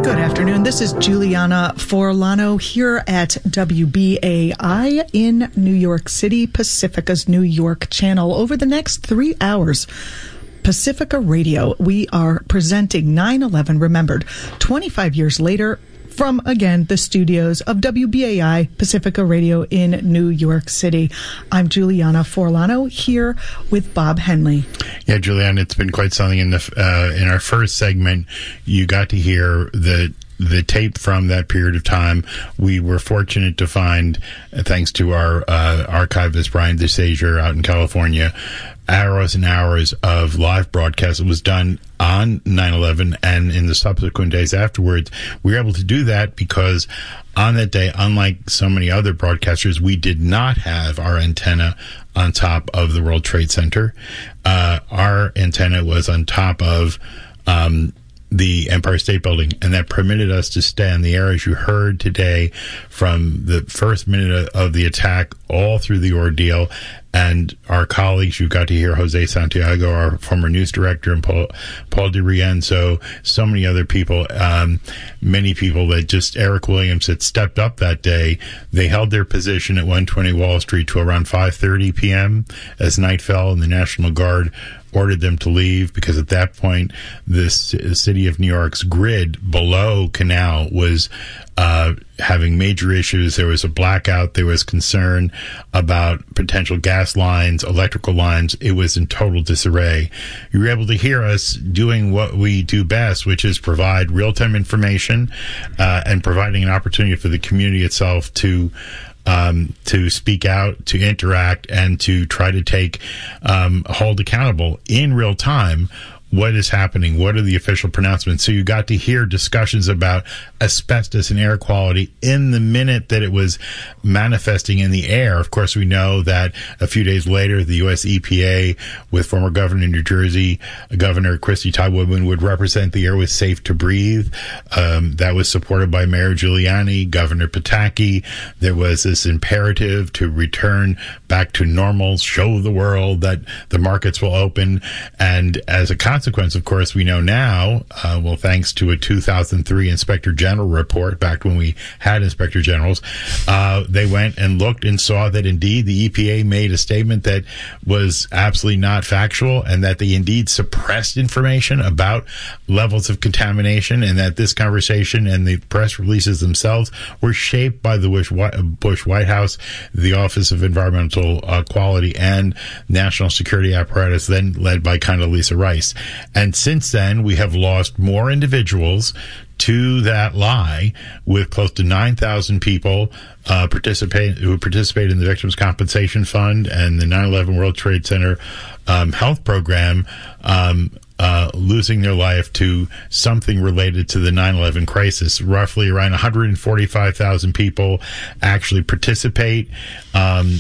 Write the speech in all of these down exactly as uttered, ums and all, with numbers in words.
Good afternoon. This is Juliana Forlano here at W B A I in New York City, Pacifica's New York channel. Over the next three hours, Pacifica Radio, we are presenting nine eleven Remembered twenty-five years later from, again, the studios of W B A I Pacifica Radio in New York City. I'm Juliana Forlano here with Bob Henley. Yeah, Juliana, it's been quite something. In the uh, in our first segment, you got to hear the the tape from that period of time. We were fortunate to find, thanks to our uh, archivist Brian DeSager out in California, hours and hours of live broadcast. It was done on nine eleven, and in the subsequent days afterwards, we were able to do that because on that day, unlike so many other broadcasters, we did not have our antenna on top of the World Trade Center. Uh, our antenna was on top of um, the Empire State Building, and that permitted us to stay in the air, as you heard today, from the first minute of the attack all through the ordeal. And our colleagues, you got to hear Jose Santiago, our former news director, and Paul, Paul DiRienzo, so many other people, um, many people that just, Eric Williams had stepped up that day. They held their position at one twenty Wall Street to around five thirty p.m. as night fell, and the National Guard ordered them to leave because at that point, the c- city of New York's grid below Canal was uh, having major issues. There was a blackout. There was concern about potential gas lines, electrical lines. It was in total disarray. You were able to hear us doing what we do best, which is provide real-time information uh, and providing an opportunity for the community itself to Um, to speak out, to interact, and to try to take, um, hold accountable in real time what is happening, what are the official pronouncements. So you got to hear discussions about asbestos and air quality in the minute that it was manifesting in the air. Of course, we know that a few days later, the U S E P A, with former Governor of New Jersey, Governor Christie Todd Woodman, would represent the air was safe to breathe. Um, that was supported by Mayor Giuliani, Governor Pataki. There was this imperative to return back to normal, show the world that the markets will open. And as a consequence, Consequence, of course, we know now, uh, well, thanks to a two thousand three Inspector General report, back when we had Inspector Generals, uh, they went and looked and saw that indeed the E P A made a statement that was absolutely not factual, and that they indeed suppressed information about levels of contamination, and that this conversation and the press releases themselves were shaped by the Bush White House, the Office of Environmental uh, Quality, and National Security Apparatus, then led by Condoleezza Rice. And since then, we have lost more individuals to that lie, with close to nine thousand people uh, participate who participate in the Victims' Compensation Fund and the nine eleven World Trade Center um, health program, um, uh, losing their life to something related to the nine eleven crisis. Roughly around one hundred forty-five thousand people actually participate um,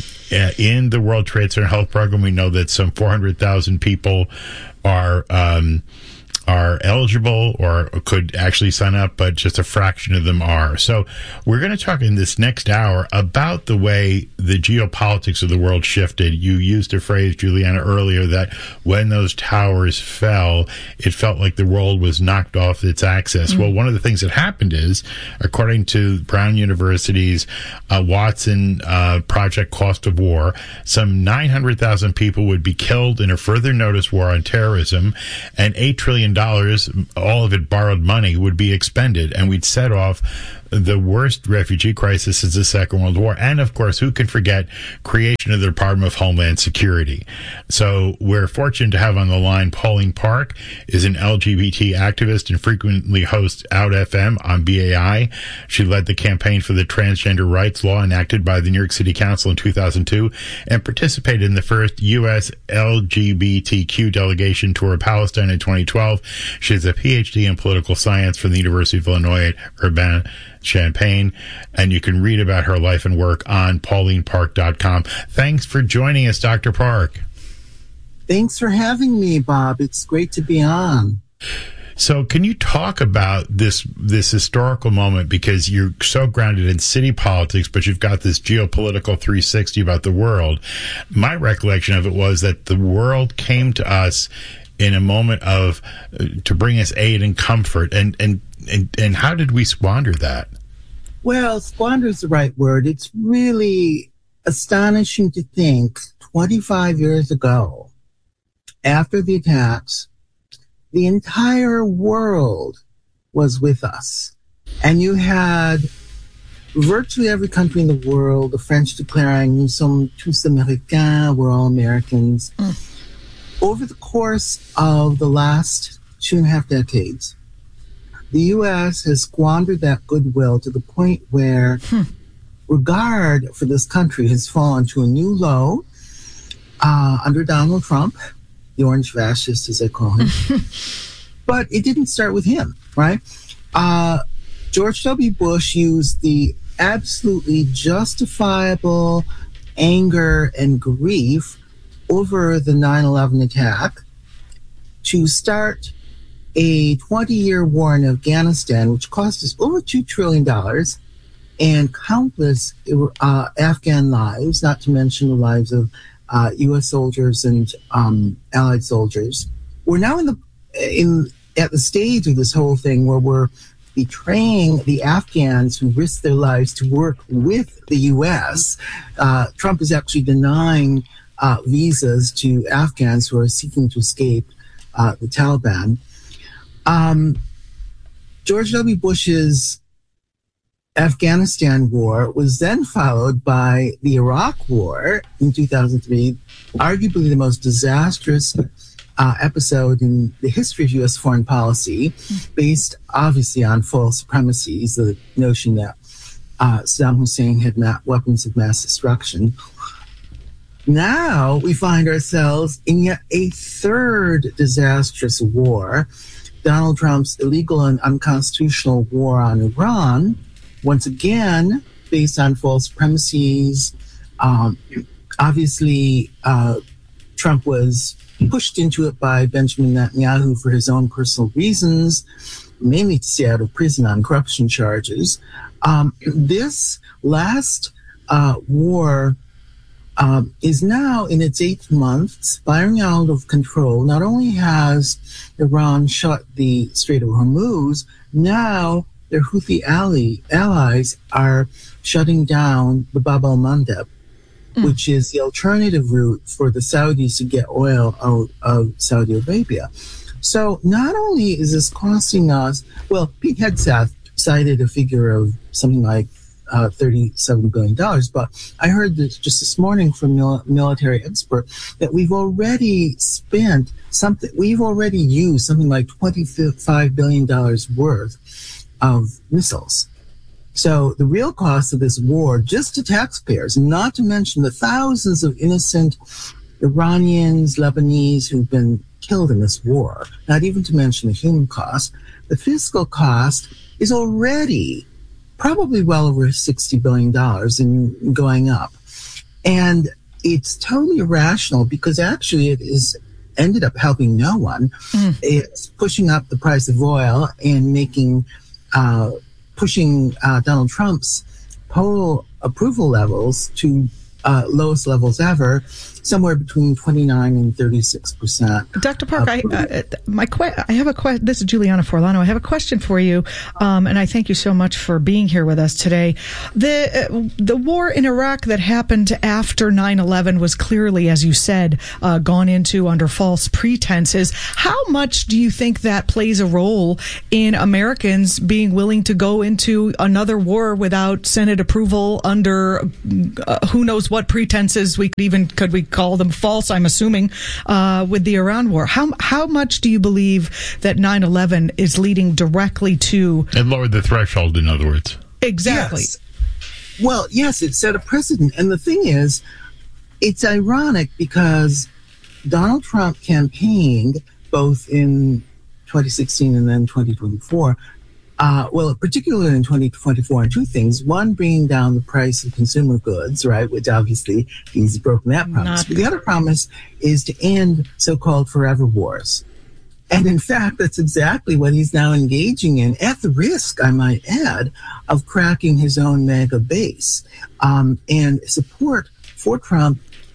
in the World Trade Center health program. We know that some four hundred thousand people are um, are eligible or could actually sign up, but just a fraction of them are. So we're going to talk in this next hour about the way the geopolitics of the world shifted. You used a phrase, Juliana, earlier, that when those towers fell, it felt like the world was knocked off its axis. Mm-hmm. Well, one of the things that happened is, according to Brown University's uh, Watson uh, Project Cost of War, some nine hundred thousand people would be killed in a further notice war on terrorism, and eight trillion dollars, all of it borrowed money, would be expended, and we'd set off the worst refugee crisis since the Second World War. And, of course, who can forget creation of the Department of Homeland Security? So we're fortunate to have on the line Pauline Park, is an L G B T activist and frequently hosts Out F M on B A I. She led the campaign for the transgender rights law enacted by the New York City Council in two thousand two and participated in the first U S L G B T Q delegation tour of Palestine in twenty twelve. She has a P H D in political science from the University of Illinois at Urbana-Champaign, and you can read about her life and work on pauline park dot com. Thanks for joining us, Doctor Park. Thanks for having me, Bob. It's great to be on. So can you talk about this this historical moment, because you're so grounded in city politics, but you've got this geopolitical three sixty about the world. My recollection of it was that the world came to us in a moment of uh, to bring us aid and comfort, and and and, and how did we squander that? Well, squander is the right word. It's really astonishing to think twenty-five years ago, after the attacks, the entire world was with us. And you had virtually every country in the world, the French declaring, nous sommes tous Américains, we're all Americans. Mm. Over the course of the last two and a half decades, the U S has squandered that goodwill to the point where hmm. regard for this country has fallen to a new low uh, under Donald Trump, the orange fascist, as I call him. But it didn't start with him, right? Uh, George W. Bush used the absolutely justifiable anger and grief over the nine eleven attack to start a twenty-year war in Afghanistan, which cost us over two trillion dollars and countless uh, Afghan lives, not to mention the lives of uh, U S soldiers and um, allied soldiers. We're now in the in at the stage of this whole thing where we're betraying the Afghans who risked their lives to work with the U S. Uh, Trump is actually denying uh, visas to Afghans who are seeking to escape uh, the Taliban. Um, George W. Bush's Afghanistan war was then followed by the Iraq war in two thousand three, arguably the most disastrous Uh, episode in the history of U S foreign policy, based obviously on false supremacies, the notion that uh, Saddam Hussein had ma- weapons of mass destruction. Now we find ourselves in yet a third disastrous war, Donald Trump's illegal and unconstitutional war on Iran, once again based on false supremacies. Um, obviously, uh, Trump was pushed into it by Benjamin Netanyahu for his own personal reasons, mainly to stay out of prison on corruption charges. Um, this last uh, war um, is now in its eighth month, spiraling out of control. Not only has Iran shut the Strait of Hormuz, now their Houthi ally, allies are shutting down the Bab el-Mandeb, Mm. which is the alternative route for the Saudis to get oil out of Saudi Arabia. So not only is this costing us, well, Pete Hegseth cited a figure of something like uh, thirty-seven billion dollars, but I heard this just this morning from a military expert that we've already spent something, we've already used something like twenty-five billion dollars worth of missiles. So the real cost of this war, just to taxpayers, not to mention the thousands of innocent Iranians, Lebanese who've been killed in this war, not even to mention the human cost, the fiscal cost is already probably well over sixty billion dollars and going up. And it's totally irrational because actually it is ended up helping no one. Mm. It's pushing up the price of oil and making... Uh, pushing uh, Donald Trump's poll approval levels to uh, lowest levels ever, somewhere between twenty-nine and thirty-six percent. Doctor Park, uh, I, uh, my que- I have a question. This is Juliana Forlano. I have a question for you, um, and I thank you so much for being here with us today. The uh, the war in Iraq that happened after nine eleven was clearly, as you said, uh, gone into under false pretenses. How much do you think that plays a role in Americans being willing to go into another war without Senate approval under uh, who knows what pretenses? We could even could we call them false, I'm assuming, uh, with the Iran war. How how much do you believe that nine eleven is leading directly to... It lowered the threshold, in other words. Exactly. Yes. Well, yes, it set a precedent. And the thing is, it's ironic because Donald Trump campaigned both in twenty sixteen and then twenty twenty-four, Uh, well, particularly in twenty twenty-four, on two things. One, bringing down the price of consumer goods, right, which obviously he's broken that promise. Not but the other promise is to end so-called forever wars. And in fact, that's exactly what he's now engaging in, at the risk, I might add, of cracking his own mega base. Um, and support for Trump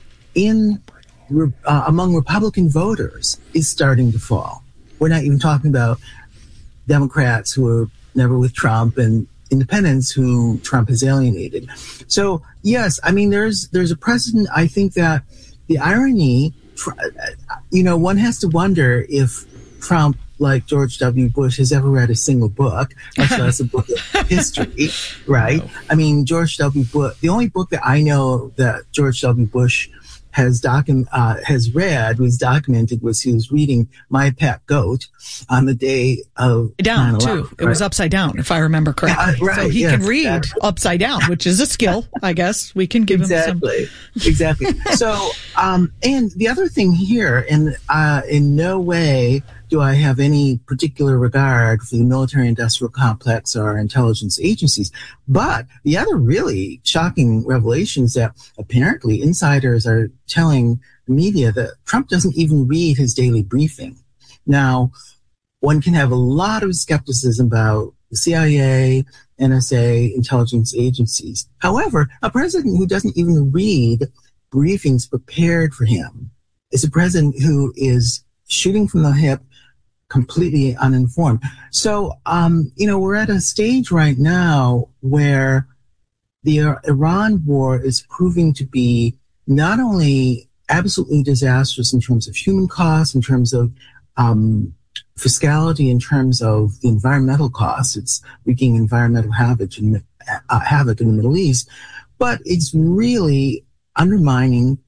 in uh, among Republican voters is starting to fall. We're not even talking about Democrats who are never with Trump and independents who Trump has alienated. So, yes, I mean, there's there's a precedent. I think that the irony, you know, one has to wonder if Trump, like George W. Bush, has ever read a single book, much less a book of history, right? No. I mean, George W. Bush, the only book that I know that George W. Bush has docu- uh, has read, was documented, was he was reading My Pet Goat on the day of down too. Right? It was upside down, if I remember correctly. Uh, right, so he yes, can read exactly. upside down, which is a skill, I guess. We can give exactly. him some. Exactly. So, um, and the other thing here, and uh, in no way do I have any particular regard for the military-industrial complex or intelligence agencies. But the other really shocking revelation is that apparently insiders are telling the media that Trump doesn't even read his daily briefing. Now, one can have a lot of skepticism about the C I A, N S A, intelligence agencies. However, a president who doesn't even read briefings prepared for him is a president who is shooting from the hip, completely uninformed. So, um, you know, we're at a stage right now where the Iran war is proving to be not only absolutely disastrous in terms of human costs, in terms of um, fiscality, in terms of the environmental costs. It's wreaking environmental havoc in, uh, havoc in the Middle East, but it's really undermining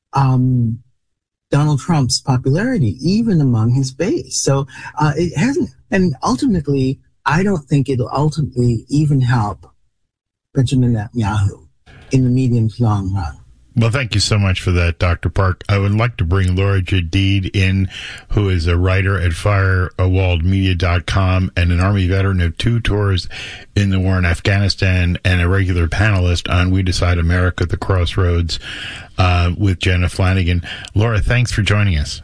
um, Donald Trump's popularity, even among his base. So uh, it hasn't, and ultimately, I don't think it'll ultimately even help Benjamin Netanyahu in the medium to long run. Well, thank you so much for that, Doctor Park. I would like to bring Laura Jadid in, who is a writer at firewalled media dot com and an Army veteran of two tours in the war in Afghanistan and a regular panelist on We Decide America, The Crossroads, uh, with Jenna Flanagan. Laura, thanks for joining us.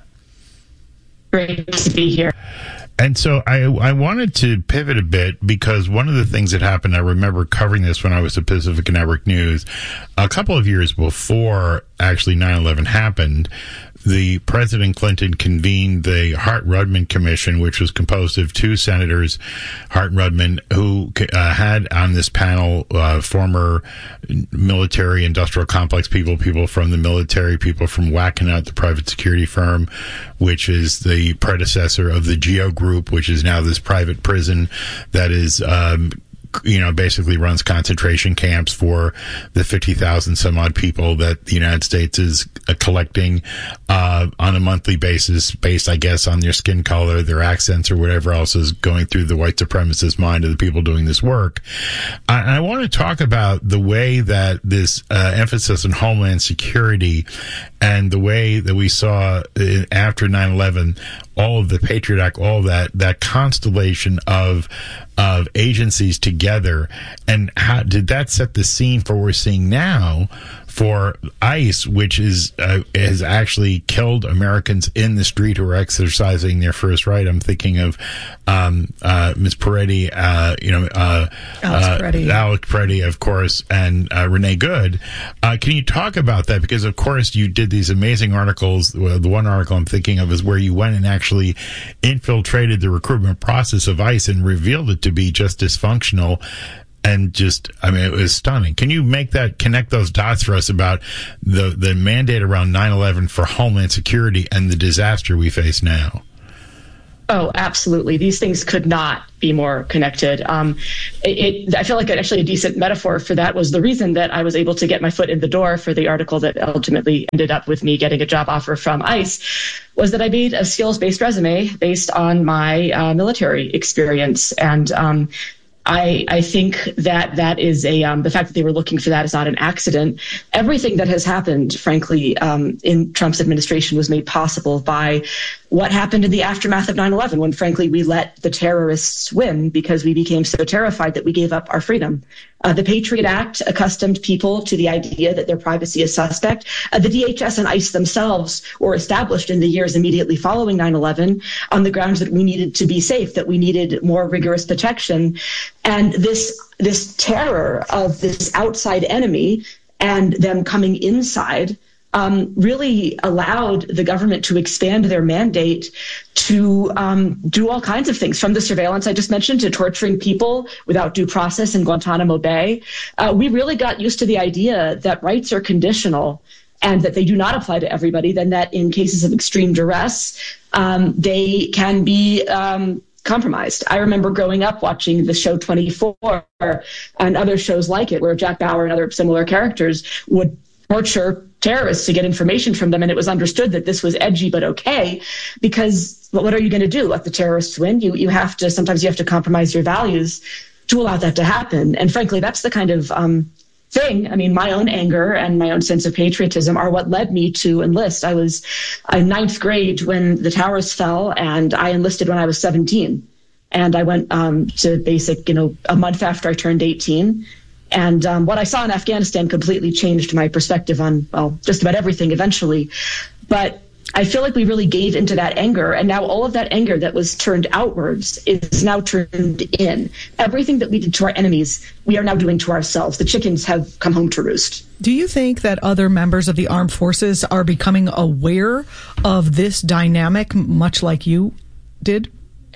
Great to be here. And so I I wanted to pivot a bit because one of the things that happened, I remember covering this when I was at Pacific Network News, a couple of years before actually nine eleven happened, the President Clinton convened the Hart-Rudman Commission, which was composed of two senators, Hart-Rudman, who uh, had on this panel uh, former military industrial complex people, people from the military, people from Wackenhut, the private security firm, which is the predecessor of the Geo Group, which is now this private prison that is um you know, basically runs concentration camps for the fifty thousand some odd people that the United States is uh, collecting uh, on a monthly basis, based, I guess, on their skin color, their accents, or whatever else is going through the white supremacist mind of the people doing this work. I, I want to talk about the way that this uh, emphasis on Homeland Security and the way that we saw uh, after nine eleven, all of the Patriot Act, all of that, that constellation of of agencies together, and how did that set the scene for what we're seeing now for ICE, which is uh, has actually killed Americans in the street who are exercising their first right? I'm thinking of um, uh, Miz Peretti, uh, you know, uh, Alex uh, Peretti, Alex Peretti, of course, and uh, Renee Good. Uh, can you talk about that? Because of course you did these amazing articles. Well, the one article I'm thinking of is where you went and actually infiltrated the recruitment process of ICE and revealed it to be just dysfunctional. And just, I mean, it was stunning. Can you make that, connect those dots for us about the, the mandate around nine eleven for Homeland Security and the disaster we face now? Oh, absolutely. These things could not be more connected. Um, it, it, I feel like actually a decent metaphor for that was the reason that I was able to get my foot in the door for the article that ultimately ended up with me getting a job offer from ICE, was that I made a skills-based resume based on my uh, military experience. And um, I, I think that that is a um, the fact that they were looking for that is not an accident. Everything that has happened, frankly, um, in Trump's administration was made possible by what happened in the aftermath of nine eleven, when, frankly, we let the terrorists win because we became so terrified that we gave up our freedom. Uh, the Patriot Act accustomed people to the idea that their privacy is suspect. Uh, the D H S and ICE themselves were established in the years immediately following nine eleven on the grounds that we needed to be safe, that we needed more rigorous protection. And this this terror of this outside enemy and them coming inside um, really allowed the government to expand their mandate to um, do all kinds of things, from the surveillance I just mentioned to torturing people without due process in Guantanamo Bay. Uh, we really got used to the idea that rights are conditional and that they do not apply to everybody, then that in cases of extreme duress, um, they can be um, compromised. I remember growing up watching the show twenty-four and other shows like it, where Jack Bauer and other similar characters would torture terrorists to get information from them. And it was understood that this was edgy but okay, because what are you going to do? Let the terrorists win? You you have to, sometimes you have to compromise your values to allow that to happen. And frankly, that's the kind of um, thing. I mean, my own anger and my own sense of patriotism are what led me to enlist. I was in ninth grade when the towers fell, and I enlisted when I was seventeen. And I went um, to basic, you know, a month after I turned eighteen. And um, what I saw in Afghanistan completely changed my perspective on, well, just about everything eventually. But I feel like we really gave into that anger, and now all of that anger that was turned outwards is now turned in. Everything that we did to our enemies, we are now doing to ourselves. The chickens have come home to roost. Do you think that other members of the armed forces are becoming aware of this dynamic, much like you did?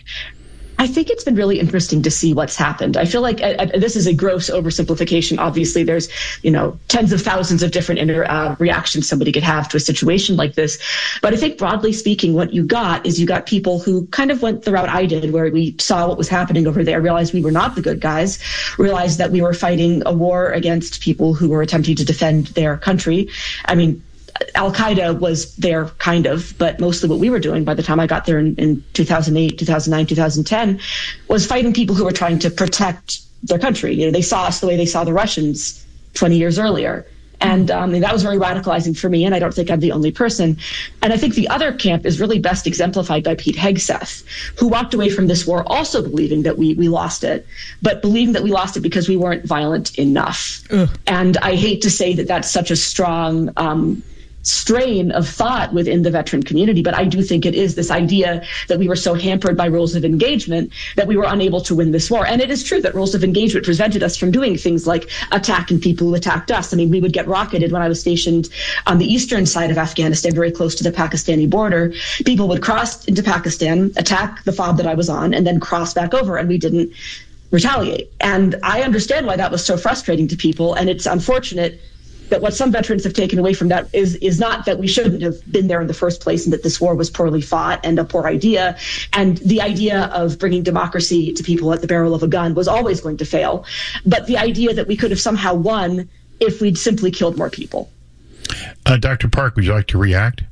I think it's been really interesting to see what's happened. I feel like uh, uh, this is a gross oversimplification. Obviously, there's, you know, tens of thousands of different inter, uh, reactions somebody could have to a situation like this. But I think broadly speaking, what you got is you got people who kind of went the route I did, where we saw what was happening over there, realized we were not the good guys, realized that we were fighting a war against people who were attempting to defend their country. I mean, Al-Qaeda was there, kind of, but mostly what we were doing by the time I got there in, in two thousand eight, two thousand nine, two thousand ten was fighting people who were trying to protect their country. You know, they saw us the way they saw the Russians twenty years earlier. And um, that was very radicalizing for me, and I don't think I'm the only person. And I think the other camp is really best exemplified by Pete Hegseth, who walked away from this war also believing that we, we lost it, but believing that we lost it because we weren't violent enough. Ugh. And I hate to say that that's such a strong um, strain of thought within the veteran community, but I do think it is this idea that we were so hampered by rules of engagement that we were unable to win this war. And it is true that rules of engagement prevented us from doing things like attacking people who attacked us. I mean, we would get rocketed when I was stationed on the eastern side of Afghanistan, very close to the Pakistani border. People would cross into Pakistan, attack the fob that I was on, and then cross back over, and we didn't retaliate. And I understand why that was so frustrating to people, and it's unfortunate that what some veterans have taken away from that is is not that we shouldn't have been there in the first place and that this war was poorly fought and a poor idea. And the idea of bringing democracy to people at the barrel of a gun was always going to fail. But the idea that we could have somehow won if we'd simply killed more people. Uh, Doctor Park, would you like to react?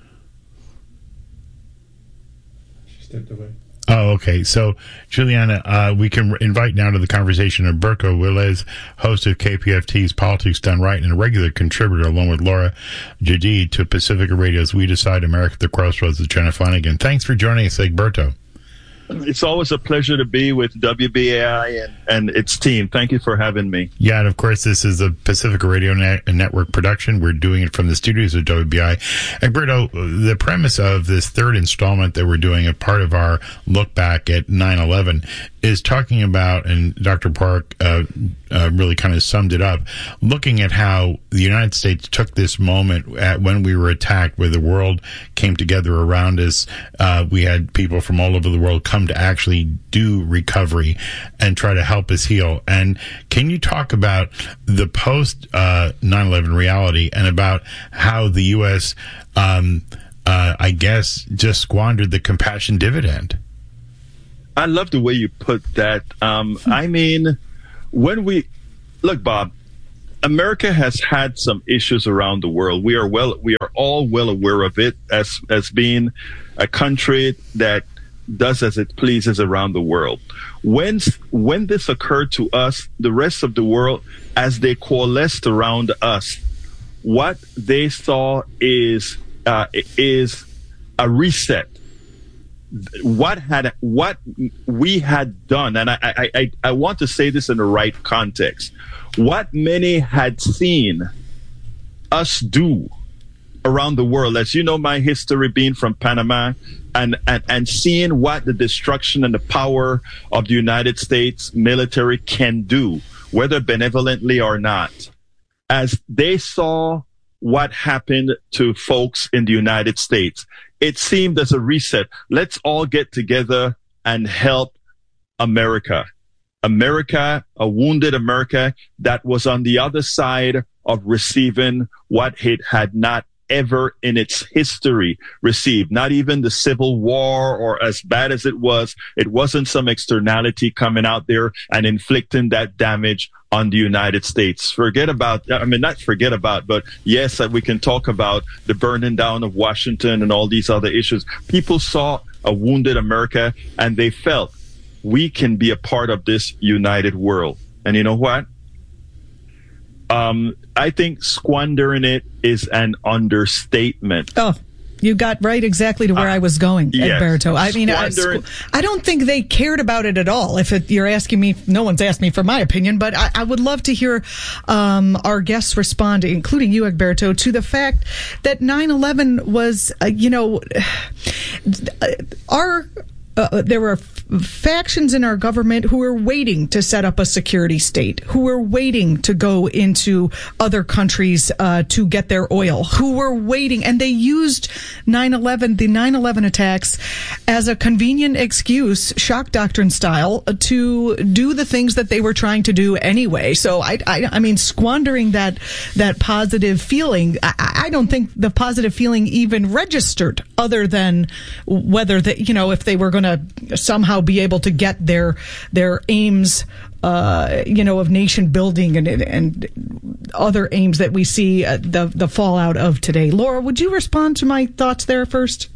She stepped away. Oh, okay. So, Juliana, uh, we can invite now to the conversation Umberto Willes, host of K P F T's Politics Done Right and a regular contributor, along with Laura Jadid, to Pacifica Radio's We Decide America at the Crossroads with Jenna Flanagan. Thanks for joining us, Egberto. It's always a pleasure to be with W B A I and, and its team. Thank you for having me. Yeah, and of course, this is a Pacifica Radio Net- Network production. We're doing it from the studios of W B I. Egberto, the premise of this third installment that we're doing, a part of our look back at nine eleven, is talking about, and Doctor Park uh, uh, really kind of summed it up, looking at how the United States took this moment at when we were attacked, where the world came together around us. Uh, we had people from all over the world come to actually do recovery and try to help us heal. And can you talk about the post uh, nine eleven reality and about how the U S, um, uh, I guess, just squandered the compassion dividend? I love the way you put that. Um, I mean, when we look, Bob, America has had some issues around the world. We are well, we are all well aware of it as as being a country that does as it pleases around the world. When when this occurred to us, the rest of the world, as they coalesced around us, what they saw is uh, is a reset. What had what we had done, and I, I, I, I want to say this in the right context. What many had seen us do around the world, as you know, my history being from Panama, and, and, and seeing what the destruction and the power of the United States military can do, whether benevolently or not. As they saw what happened to folks in the United States. It seemed as a reset. Let's all get together and help America. America, a wounded America that was on the other side of receiving what it had not ever in its history received. Not even the Civil War, or as bad as it was, it wasn't some externality coming out there and inflicting that damage on the United States. Forget about, I mean, not forget about, but yes, we can talk about the burning down of Washington and all these other issues. People saw a wounded America and they felt we can be a part of this united world. And you know what? Um, I think squandering it is an understatement. Oh, you got right exactly to where uh, I was going, yes. Egberto. I mean, I, I don't think they cared about it at all. If it, you're asking me, no one's asked me for my opinion, but I, I would love to hear um, our guests respond, including you, Egberto, to the fact that nine eleven was, uh, you know, our... Uh, there were f- factions in our government who were waiting to set up a security state, who were waiting to go into other countries uh, to get their oil, who were waiting, and they used nine eleven, the nine eleven attacks, as a convenient excuse, shock doctrine style, to do the things that they were trying to do anyway. So I, I, I mean, squandering that that positive feeling, I, I don't think the positive feeling even registered, other than whether that, you know, if they were going to somehow be able to get their their aims, uh, you know, of nation building and and other aims that we see uh, the the fallout of today. Laura, would you respond to my thoughts there first?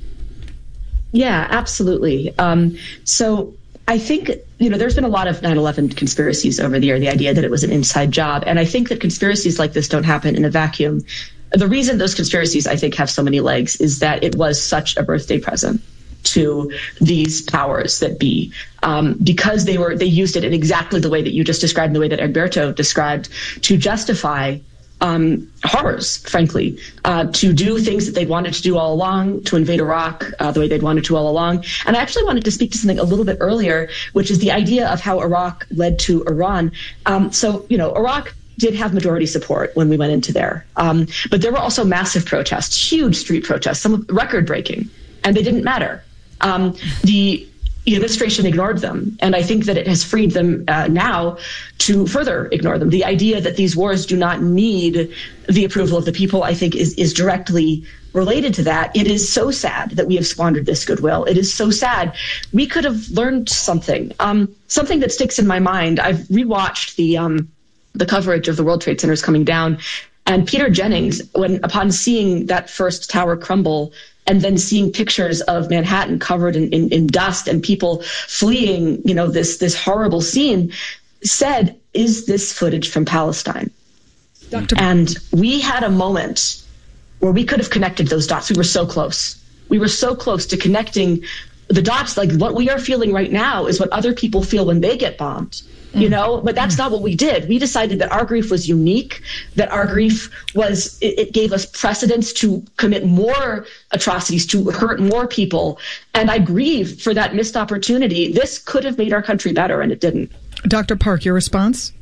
Yeah, absolutely. Um, so I think, you know, there's been a lot of nine eleven conspiracies over the year, the idea that it was an inside job. And I think that conspiracies like this don't happen in a vacuum. The reason those conspiracies, I think, have so many legs is that it was such a birthday present to these powers that be, um, because they were they used it in exactly the way that you just described, in the way that Egberto described, to justify um, horrors, frankly, uh, to do things that they wanted to do all along, to invade Iraq uh, the way they'd wanted to all along. And I actually wanted to speak to something a little bit earlier, which is the idea of how Iraq led to Iran. Um, so, you know, Iraq did have majority support when we went into there, um, but there were also massive protests, huge street protests, some record-breaking, and they didn't matter. Um, the administration ignored them, and I think that it has freed them uh, now to further ignore them. The idea that these wars do not need the approval of the people, I think, is, is directly related to that. It is so sad that we have squandered this goodwill. It is so sad. We could have learned something, um, something that sticks in my mind. I've rewatched the um, the coverage of the World Trade Centers coming down, and Peter Jennings, when upon seeing that first tower crumble, and then seeing pictures of Manhattan covered in, in, in dust and people fleeing, you know, this this horrible scene, said, "Is this footage from Palestine?" Doctor And we had a moment where we could have connected those dots. We were so close. We were so close to connecting the dots. Like, what we are feeling right now is what other people feel when they get bombed. You know, but that's not what we did. We decided that our grief was unique, that our grief was, it, it gave us precedence to commit more atrocities, to hurt more people. And I grieve for that missed opportunity. This could have made our country better, and it didn't. Doctor Park, your response?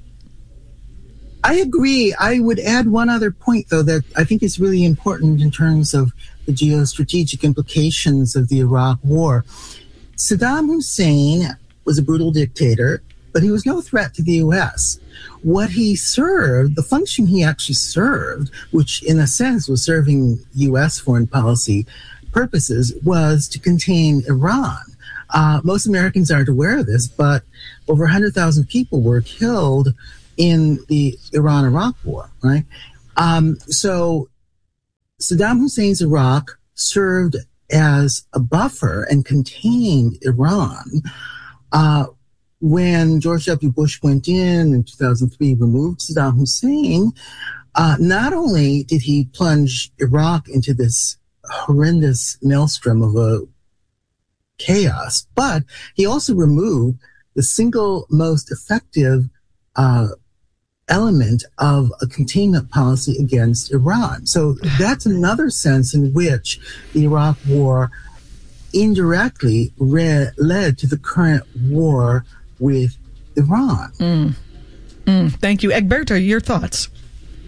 I agree. I would add one other point, though, that I think is really important in terms of the geostrategic implications of the Iraq War. Saddam Hussein was a brutal dictator, but he was no threat to the U S. What he served, the function he actually served, which in a sense was serving U S foreign policy purposes, was to contain Iran. Uh, most Americans aren't aware of this, but over one hundred thousand people were killed in the Iran-Iraq war, right? Um, so Saddam Hussein's Iraq served as a buffer and contained Iran. Uh, When George W. Bush went in in two thousand three, removed Saddam Hussein, uh, not only did he plunge Iraq into this horrendous maelstrom of a chaos, but he also removed the single most effective uh, element of a containment policy against Iran. So that's another sense in which the Iraq War indirectly re- led to the current war with Iran. Mm. Mm. Thank you. Egberto, your thoughts?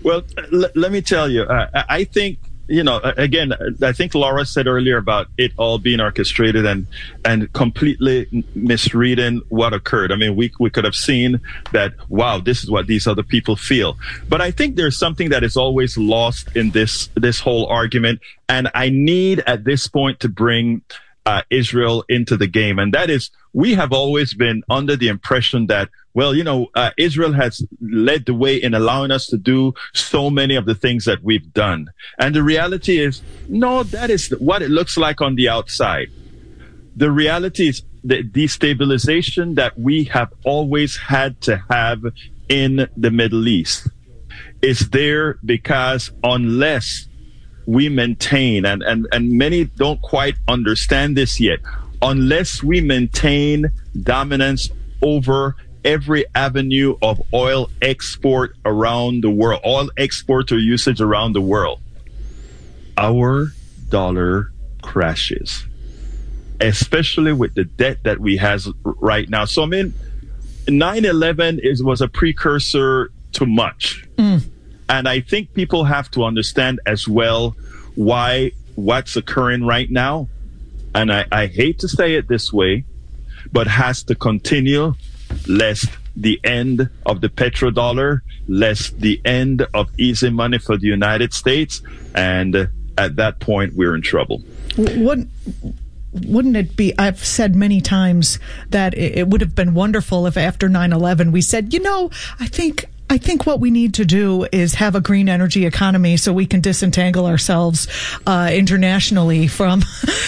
Well, l- let me tell you, uh, I think, you know, again, I think Laura said earlier about it all being orchestrated and and completely misreading what occurred. I mean, we we could have seen that, wow, this is what these other people feel. But I think there's something that is always lost in this this whole argument. And I need at this point to bring uh, Israel into the game. And that is, we have always been under the impression that, well, you know, uh, Israel has led the way in allowing us to do so many of the things that we've done. And the reality is, no, that is what it looks like on the outside. The reality is the destabilization that we have always had to have in the Middle East is there because unless we maintain, and, and, and many don't quite understand this yet, unless we maintain dominance over every avenue of oil export around the world, oil export or usage around the world, our dollar crashes, especially with the debt that we have right now. So, I mean, nine eleven is, was a precursor to much. Mm. And I think people have to understand as well why what's occurring right now, and I, I hate to say it this way, but has to continue, lest the end of the petrodollar, lest the end of easy money for the United States. And at that point, we're in trouble. Wouldn't, wouldn't it be, I've said many times that it would have been wonderful if after nine eleven we said, you know, I think I think what we need to do is have a green energy economy so we can disentangle ourselves uh, internationally from,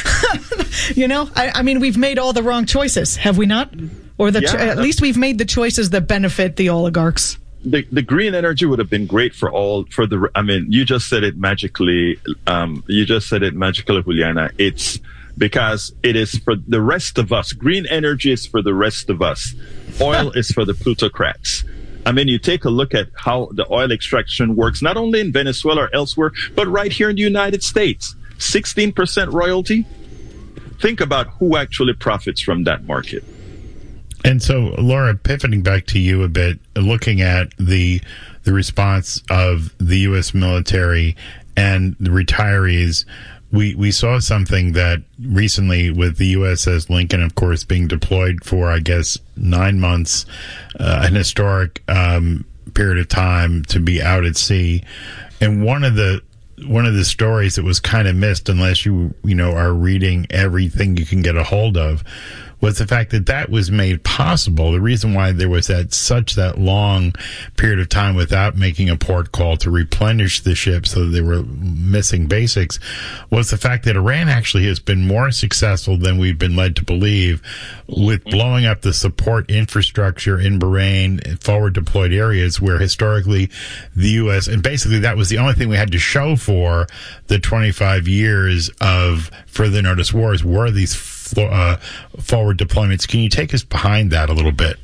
you know, I, I mean, we've made all the wrong choices, have we not? Or the, yeah, at least we've made the choices that benefit the oligarchs. The, the green energy would have been great for all, for the, I mean, you just said it magically, um, you just said it magically, Juliana. It's because it is for the rest of us. Green energy is for the rest of us. Oil is for the plutocrats. I mean, you take a look at how the oil extraction works, not only in Venezuela or elsewhere, but right here in the United States. sixteen percent royalty. Think about who actually profits from that market. And so, Laura, pivoting back to you a bit, looking at the the response of the U S military and the retirees, we, we saw something that recently with the U S S Lincoln, of course, being deployed for, I guess, nine months, uh, an historic um, period of time to be out at sea. And one of the one of the stories that was kind of missed, unless you you know are reading everything you can get a hold of, was the fact that that was made possible. The reason why there was that such that long period of time without making a port call to replenish the ship so that they were missing basics was the fact that Iran actually has been more successful than we've been led to believe with blowing up the support infrastructure in Bahrain, forward deployed areas where historically the U S, and basically that was the only thing we had to show for the twenty-five years of further notice wars were these Uh, forward deployments. Can you take us behind that a little bit?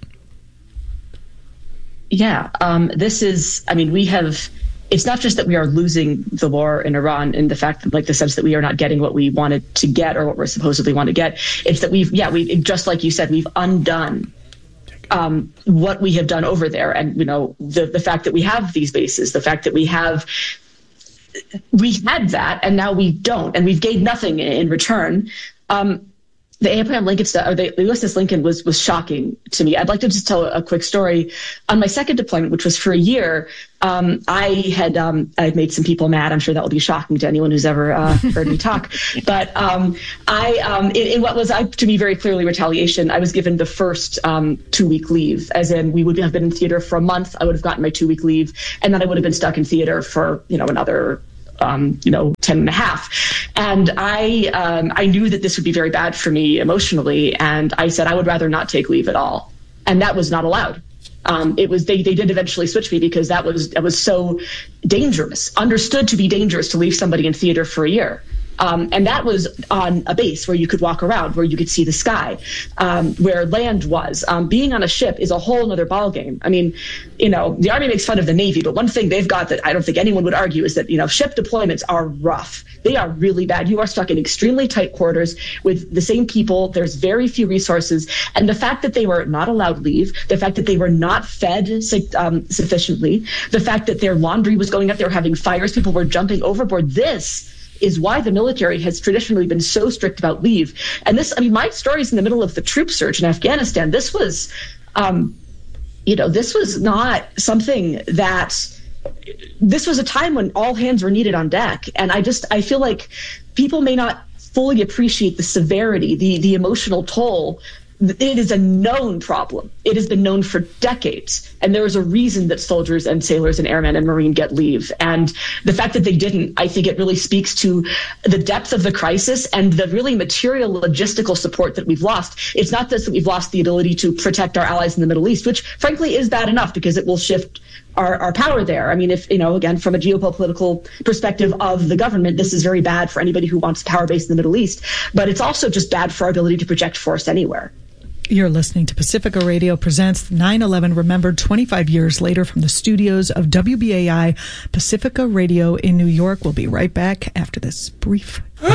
Yeah, um, this is, I mean, we have, it's not just that we are losing the war in Iran in the fact that, like, the sense that we are not getting what we wanted to get or what we're supposedly want to get. It's that we've, yeah, we just like you said, we've undone um, what we have done over there. And, you know, the, the fact that we have these bases, the fact that we have, we had that and now we don't, and we've gained nothing in return. Um, The Abraham Lincoln stuff, or the U S S Lincoln was was shocking to me. I'd like to just tell a quick story. On my second deployment, which was for a year, um, I had um, I had made some people mad. I'm sure that will be shocking to anyone who's ever uh, heard me talk. But um, I, um, in, in what was I, to me very clearly retaliation, I was given the first um, two week leave, as in we would have been in theater for a month. I would have gotten my two week leave, and then I would have been stuck in theater for you know another. Um, you know, ten and a half. And I um, I knew that this would be very bad for me emotionally. And I said I would rather not take leave at all. And that was not allowed. Um, it was they, they did eventually switch me because that was that was so dangerous, understood to be dangerous to leave somebody in theater for a year. Um, and that was on a base where you could walk around, where you could see the sky, um, where land was. Um, being on a ship is a whole other ballgame. I mean, you know, the Army makes fun of the Navy, but one thing they've got that I don't think anyone would argue is that, you know, ship deployments are rough. They are really bad. You are stuck in extremely tight quarters with the same people. There's very few resources. And the fact that they were not allowed leave, the fact that they were not fed um, sufficiently, the fact that their laundry was going up, they were having fires, people were jumping overboard. This is why the military has traditionally been so strict about leave. And this, I mean, my story is in the middle of the troop surge in Afghanistan. This was, um, you know, this was not something that, this was a time when all hands were needed on deck. And I just, I feel like people may not fully appreciate the severity, the, the emotional toll. It is a known problem. It has been known for decades. And there is a reason that soldiers and sailors and airmen and Marine get leave. And the fact that they didn't, I think it really speaks to the depth of the crisis and the really material logistical support that we've lost. It's not just that we've lost the ability to protect our allies in the Middle East, which frankly is bad enough because it will shift our, our power there. I mean, if, you know, again, from a geopolitical perspective of the government, this is very bad for anybody who wants power base in the Middle East. But it's also just bad for our ability to project force anywhere. You're listening to Pacifica Radio presents nine eleven Remembered twenty-five years later from the studios of W B A I Pacifica Radio in New York. We'll be right back after this brief